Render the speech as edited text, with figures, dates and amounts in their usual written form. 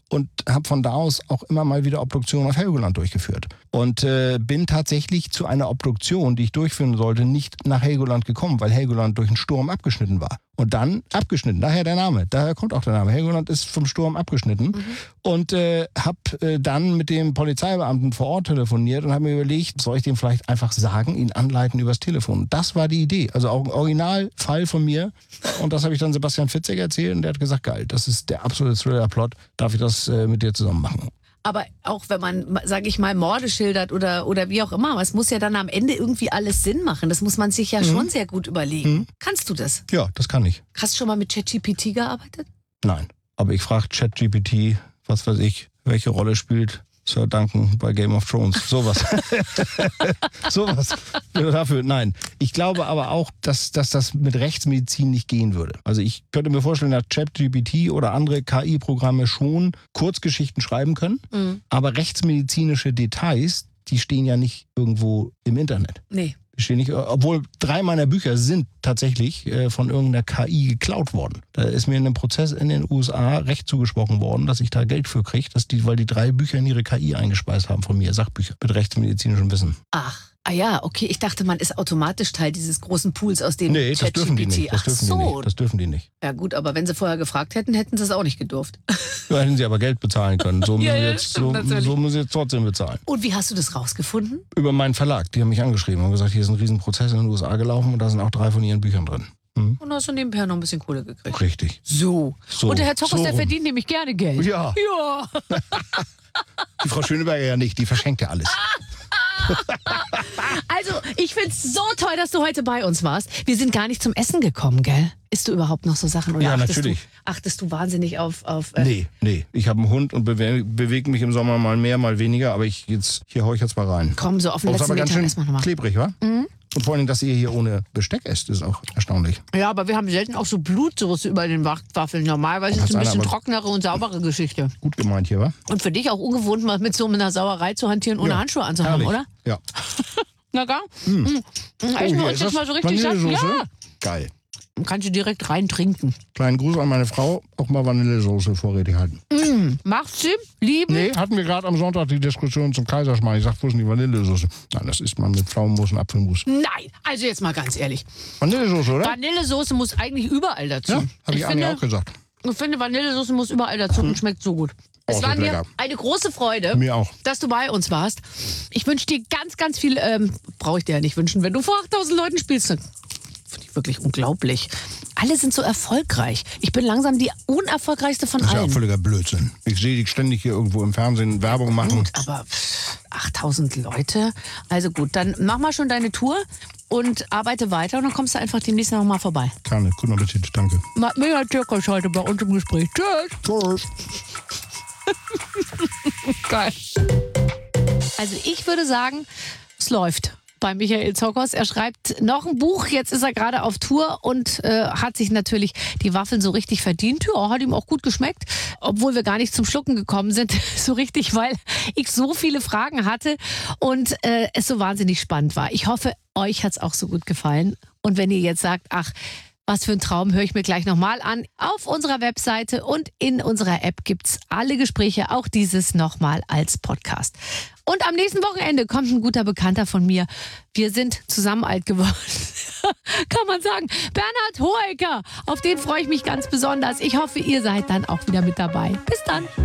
und habe von da aus auch immer mal wieder Obduktionen auf Helgoland durchgeführt. Und bin tatsächlich zu einer Obduktion, die ich durchführen sollte, nicht nach Helgoland gekommen, weil Helgoland durch einen Sturm abgeschnitten war. Und dann abgeschnitten, daher der Name, daher kommt auch der Name. Helgoland ist vom Sturm abgeschnitten. Und habe dann mit dem Polizeibeamten vor Ort telefoniert und habe mir überlegt, soll ich dem vielleicht einfach sagen, ihn anleiten übers Telefon. Das war die Idee, also auch ein Originalfall von mir. Und das habe ich dann Sebastian Fitzek erzählt und der hat gesagt, geil, das ist der absolute Thriller-Plot, darf ich das mit dir zusammen machen. Aber auch wenn man, sage ich mal, Morde schildert oder wie auch immer, aber es muss ja dann am Ende irgendwie alles Sinn machen. Das muss man sich ja schon sehr gut überlegen. Kannst du das? Ja, das kann ich. Hast du schon mal mit ChatGPT gearbeitet? Nein, aber ich frage ChatGPT, was weiß ich, welche Rolle spielt Sir Duncan bei Game of Thrones. Sowas. Sowas. Dafür, nein. Ich glaube aber auch, dass das mit Rechtsmedizin nicht gehen würde. Also ich könnte mir vorstellen, dass ChatGPT oder andere KI-Programme schon Kurzgeschichten schreiben können, aber rechtsmedizinische Details, die stehen ja nicht irgendwo im Internet. Nee. Nicht, obwohl 3 meiner Bücher sind tatsächlich von irgendeiner KI geklaut worden. Da ist mir in einem Prozess in den USA Recht zugesprochen worden, dass ich da Geld für kriege, weil die 3 Bücher in ihre KI eingespeist haben von mir, Sachbücher mit rechtsmedizinischem Wissen. Ach. Ah ja, okay. Ich dachte, man ist automatisch Teil dieses großen Pools, aus dem Nee, das dürfen die nicht. Das dürfen die nicht. Ja gut, aber wenn sie vorher gefragt hätten, hätten sie es auch nicht gedurft. Ja, hätten sie aber Geld bezahlen können. So müssen, so müssen sie jetzt trotzdem bezahlen. Und wie hast du das rausgefunden? Über meinen Verlag. Die haben mich angeschrieben und gesagt, hier ist ein Riesenprozess in den USA gelaufen und da sind auch 3 von ihren Büchern drin. Und hast du nebenher noch ein bisschen Kohle gekriegt. Richtig. So. Und der Herr Zockers, der verdient nämlich gerne Geld. Ja. Ja. Die Frau Schöneberger ja nicht, die verschenkt ja alles. Also, ich find's so toll, dass du heute bei uns warst. Wir sind gar nicht zum Essen gekommen, gell? Isst du überhaupt noch so Sachen? Oder ja, natürlich. Achtest du wahnsinnig auf Nee. Ich habe einen Hund und bewege mich im Sommer mal mehr, mal weniger. Aber hier hau ich jetzt mal rein. Komm, so auf den letzten Meter erstmal nochmal. Klebrig, wa? Mhm. Und vor allem, dass ihr hier ohne Besteck esst, ist auch erstaunlich. Ja, aber wir haben selten auch so Blutsoße über den Waffeln. Normalerweise ist es ein bisschen trockenere und saubere Geschichte. Gut gemeint hier, wa? Und für dich auch ungewohnt, mal mit so einer Sauerei zu hantieren, ohne Handschuhe anzuhaben, herrlich. Oder? Ja. Na gar? Essen wir uns jetzt mal so richtig satt? Ja. Geil. Kannst du direkt rein trinken. Kleinen Gruß an meine Frau, auch mal Vanillesoße vorrätig halten. Macht sie? Lieben? Nee, hatten wir gerade am Sonntag die Diskussion zum Kaiserschmarrn. Ich sag, wo ist denn die Vanillesoße? Nein, das isst man mit Pflaumenmus und Apfelmus. Nein, also jetzt mal ganz ehrlich. Vanillesoße, oder? Vanillesoße muss eigentlich überall dazu. Ja, habe ich Anja auch gesagt. Ich finde, Vanillesoße muss überall dazu und schmeckt so gut. Es war mir eine große Freude, mir auch, dass du bei uns warst. Ich wünsche dir ganz, ganz viel, brauche ich dir ja nicht wünschen, wenn du vor 8000 Leuten spielst. Finde ich wirklich unglaublich. Alle sind so erfolgreich. Ich bin langsam die unerfolgreichste von allen. Das ist ja auch völliger Blödsinn. Ich sehe dich ständig hier irgendwo im Fernsehen Werbung machen. Gut, aber 8000 Leute? Also gut, dann mach mal schon deine Tour und arbeite weiter und dann kommst du einfach demnächst noch mal vorbei. Gerne, guten Appetit, danke. Mega Türkisch heute bei uns im Gespräch. Tschüss. Tschüss. Geil. Also ich würde sagen, es läuft bei Michael Zockers. Er schreibt noch ein Buch, jetzt ist er gerade auf Tour und hat sich natürlich die Waffeln so richtig verdient. Ja, hat ihm auch gut geschmeckt, obwohl wir gar nicht zum Schlucken gekommen sind, so richtig, weil ich so viele Fragen hatte und es so wahnsinnig spannend war. Ich hoffe, euch hat's auch so gut gefallen. Und wenn ihr jetzt sagt, ach, was für ein Traum, höre ich mir gleich nochmal an. Auf unserer Webseite und in unserer App gibt's alle Gespräche, auch dieses nochmal als Podcast. Und am nächsten Wochenende kommt ein guter Bekannter von mir. Wir sind zusammen alt geworden, kann man sagen. Bernhard Hohecker, auf den freue ich mich ganz besonders. Ich hoffe, ihr seid dann auch wieder mit dabei. Bis dann.